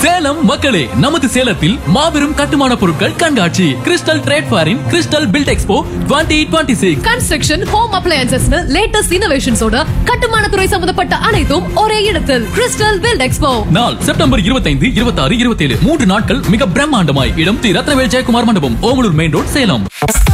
சேலம் மக்களே, நமது சேலத்தில் மாபெரும் கட்டுமான பொருட்கள் கண்காட்சி crystal trade ஃபேரின் crystal build expo 2026. Construction, home appliances, latest இன்னோவேஷன்ஸோட கட்டுமான துறை சம்பந்தப்பட்ட அனைத்தும் ஒரே இடத்தில். Crystal build expo. நாள் செப்டம்பர் 25, 26, 27 3 நாட்கள் மிக பிரம்மாண்டமாய். இடம் ரத்னவேல் ஜெயக்குமார் மண்டபம், ஓமலூர் மெயின் ரோட், சேலம்.